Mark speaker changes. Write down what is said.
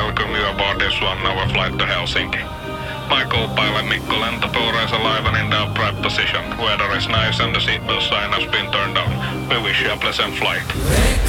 Speaker 1: welcome you aboard this 1 hour flight to Helsinki. My co-pilot Mikko Lentopuureis alive and in the upright position. Weather is nice and the seatbelt sign has been turned on. We wish you a pleasant flight.